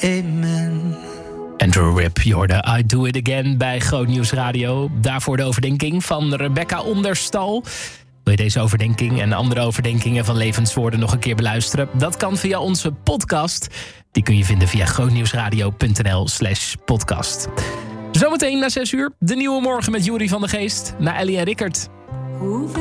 amen. Andrew Ripp, je hoorde I Do It Again bij Groot Nieuws Radio. Daarvoor de overdenking van Rebecca Onderstal. Wil je deze overdenking en andere overdenkingen van Levenswoorden nog een keer beluisteren? Dat kan via onze podcast. Die kun je vinden via grootnieuwsradio.nl/podcast. Zometeen na 6 uur, de nieuwe morgen met Juri van de Geest. Naar Ellie en Rickert.